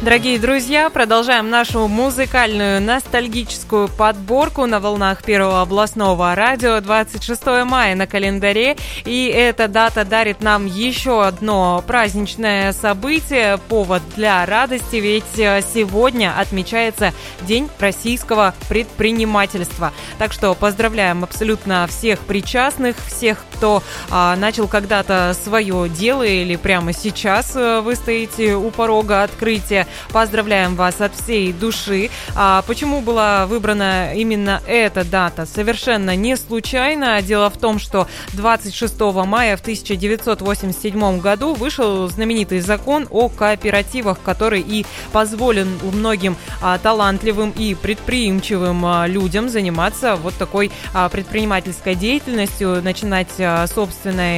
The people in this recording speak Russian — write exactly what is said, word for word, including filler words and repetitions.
Дорогие друзья, продолжаем нашу музыкальную ностальгическую подборку на волнах Первого областного радио. двадцать шестое мая на календаре, и эта дата дарит нам еще одно праздничное событие, повод для радости, ведь сегодня отмечается День российского предпринимательства. Так что поздравляем абсолютно всех причастных, всех, кто а, начал когда-то свое дело или прямо сейчас а, вы стоите у порога открытия. Поздравляем вас от всей души. А почему была выбрана именно эта дата? Совершенно не случайно. Дело в том, что двадцать шестого мая в тысяча девятьсот восемьдесят седьмом году вышел знаменитый закон о кооперативах, который и позволил многим а, талантливым и предприимчивым а, людям заниматься вот такой а, предпринимательской деятельностью, начинать а, собственное